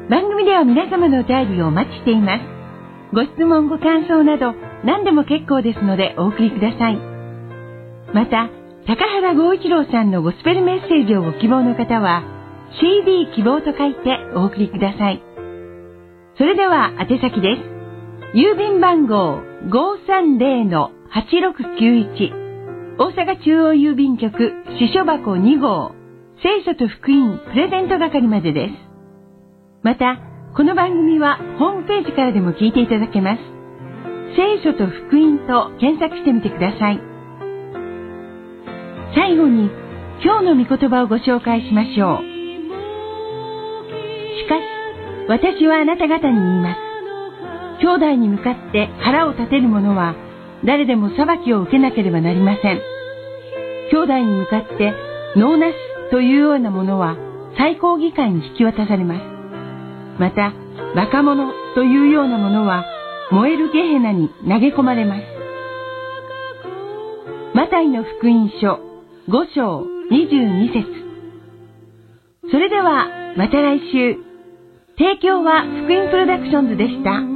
番組では皆様のお便りをお待ちしています。ご質問ご感想など何でも結構ですのでお送りください。また、高原剛一郎さんのゴスペルメッセージをご希望の方は CD 希望と書いてお送りください。それでは宛先です。郵便番号 530-8691 大阪中央郵便局支所箱2号聖書と福音プレゼント係までです。また、この番組はホームページからでも聞いていただけます。聖書と福音と検索してみてください。最後に今日の御言葉をご紹介しましょう。しかし私はあなた方に言います。兄弟に向かって腹を立てる者は誰でも裁きを受けなければなりません。兄弟に向かって能なしというようなものは最高議会に引き渡されます。またバカ者というようなものは燃えるゲヘナに投げ込まれます。マタイの福音書5章22節。それではまた来週。提供は福音プロダクションズでした。